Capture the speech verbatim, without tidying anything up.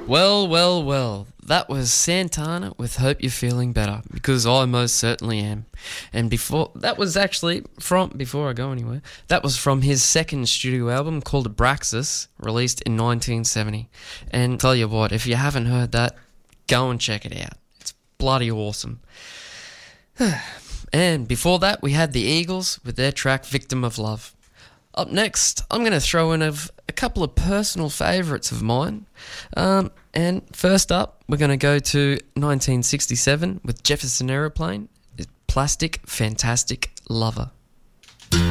Well, well, well. That was Santana with Hope You're Feeling Better, because I most certainly am. And before that was actually from before I go anywhere, that was from his second studio album called Abraxas, released in nineteen seventy. And tell you what, if you haven't heard that, go and check it out. It's bloody awesome. And before that, we had the Eagles with their track Victim of Love. Up next, I'm going to throw in a, a couple of personal favourites of mine. Um, and first up, we're going to go to nineteen sixty-seven with Jefferson Aeroplane, Plastic Fantastic Lover.